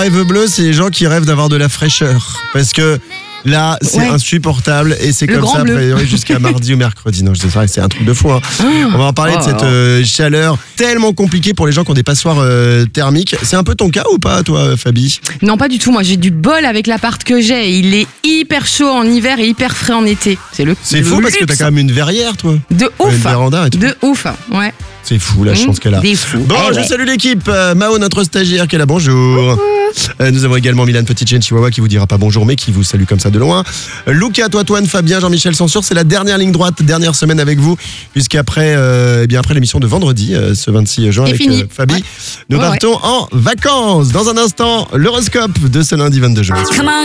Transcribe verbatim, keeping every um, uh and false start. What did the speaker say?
rêve bleu, c'est les gens qui rêvent d'avoir de la fraîcheur. Parce que là, c'est ouais. insupportable et c'est le comme ça bleu. jusqu'à mardi ou mercredi. Non, je sais pas, c'est un truc de fou. Hein. Oh, On va en parler oh, de cette euh, chaleur tellement compliquée pour les gens qui ont des passoires euh, thermiques. C'est un peu ton cas ou pas, toi, Fabi ? Non, pas du tout. Moi, j'ai du bol avec l'appart que j'ai. Il est hyper chaud en hiver et hyper frais en été. C'est le C'est fou parce que t'as quand même une verrière, toi. De ouf. Une véranda et tout. De ouf, ouais. C'est fou la chance mmh, qu'elle a. Bon, eh je ouais. salue l'équipe. Euh, Mao, notre stagiaire, qui est là, bonjour. Euh, nous avons également Milan Petitchen Chihuahua qui vous dira pas bonjour, mais qui vous salue comme ça de loin. Euh, Lucas, toi, Toine, Fabien, Jean-Michel Censure, c'est la dernière ligne droite, dernière semaine avec vous, puisqu'après euh, eh bien après l'émission de vendredi, euh, ce vingt-six juin, c'est avec fini. Euh, Fabi, ouais. nous ouais, partons ouais. en vacances. Dans un instant, l'horoscope de ce lundi vingt-deux juin.